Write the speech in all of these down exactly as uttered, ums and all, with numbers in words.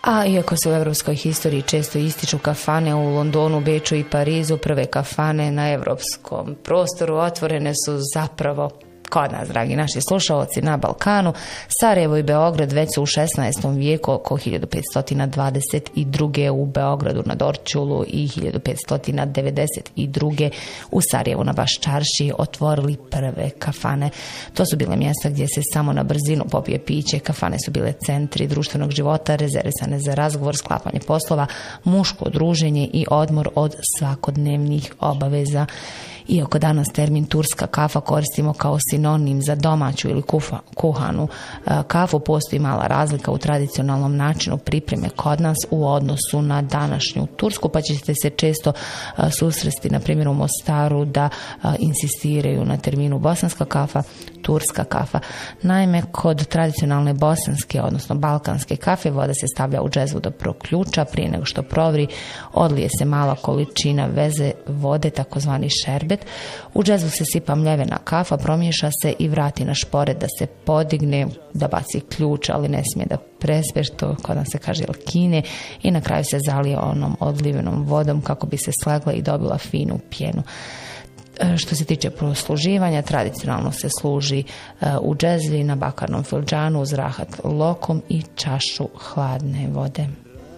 A iako se u evropskoj historiji često ističu kafane u Londonu, Beču i Parizu, prve kafane na evropskom prostoru otvorene su zapravo kod nas, dragi naši slušalci, na Balkanu. Sarajevo i Beograd već su u šesnaestom vijeku, oko hiljadu petsto dvadeset druge u Beogradu na Dorćolu i hiljadu petsto devedeset druge u Sarajevu na Baščarši otvorili prve kafane. To su bile mjesta gdje se samo na brzinu popije piće. Kafane su bile centri društvenog života, rezervisane za razgovor, sklapanje poslova, muško druženje i odmor od svakodnevnih obaveza. Iako danas termin turska kafa koristimo kao sinonim za domaću ili kufa, kuhanu kafu, postoji mala razlika u tradicionalnom načinu pripreme kod nas u odnosu na današnju tursku, pa ćete se često susresti, na primjer u Mostaru, da insistiraju na terminu bosanska kafa, turska kafa. Naime, kod tradicionalne bosanske, odnosno balkanske kafe, voda se stavlja u džezvu do proključa, prije nego što provri, odlije se mala količina veze vode, takozvani šerbet. U džezvu se sipa mljevena kafa, promiješa se i vrati na šporet da se podigne, da baci ključ, ali ne smije da prespe, što kod nas se kaže kine, i na kraju se zalije onom odlivenom vodom kako bi se slegla i dobila finu pjenu. Što se tiče prosluživanja, tradicionalno se služi u džezvi na bakarnom filđanu uz rahat lokom i čašu hladne vode.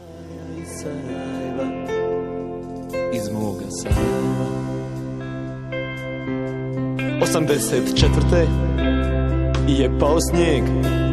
Iz moga Sarajeva osamdeset četvrte je pao snijeg